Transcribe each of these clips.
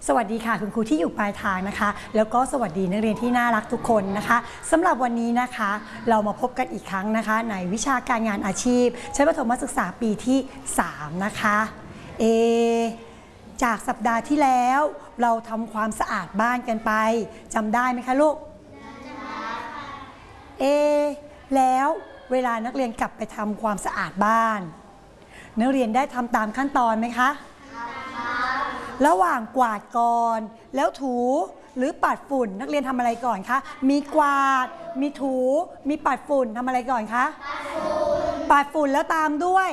สวัสดีค่ะคุณครูที่อยู่ปลายทางนะคะแล้วก็สวัสดีนักเรียนที่น่ารักทุกคนนะคะสำหรับวันนี้นะคะเรามาพบกันอีกครั้งนะคะในวิชาการงานอาชีพชั้นประถมศึกษาปีที่3นะคะจากสัปดาห์ที่แล้วเราทำความสะอาดบ้านกันไปจำได้ไหมคะลูกแล้วเวลานักเรียนกลับไปทำความสะอาดบ้านนักเรียนได้ทำตามขั้นตอนไหมคะระหว่างกวาดก่อนแล้วถูหรือปัดฝุ่นนักเรียนทำอะไรก่อนคะมีกวาดมีถูมีปัดฝุ่นทำอะไรก่อนคะปัดฝุ่นแล้วตามด้วย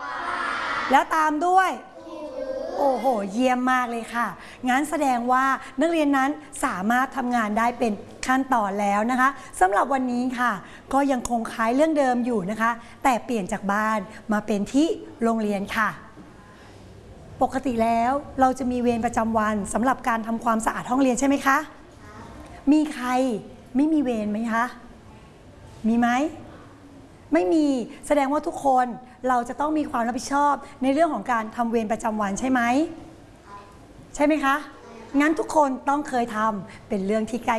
โอ้โหเยี่ยมมากเลยค่ะงั้นแสดงว่านักเรียนนั้นสามารถทำงานได้เป็นขั้นตอนแล้วนะคะสำหรับวันนี้ค่ะก็ยังคงคล้ายเรื่องเดิมอยู่นะคะแต่เปลี่ยนจากบ้านมาเป็นที่โรงเรียนค่ะปกติแล้วเราจะมีเวรประจำวันสำหรับการทำความสะอาดห้องเรียนใช่ไหมคะมีใครไม่มีเวรไหมคะมีไหมไม่มีแสดงว่าทุกคนเราจะต้องมีความรับผิดชอบในเรื่องของการทำเวรประจำวันใช่ไหมคะงั้นทุกคนต้องเคยทำเป็นเรื่องที่ใกล้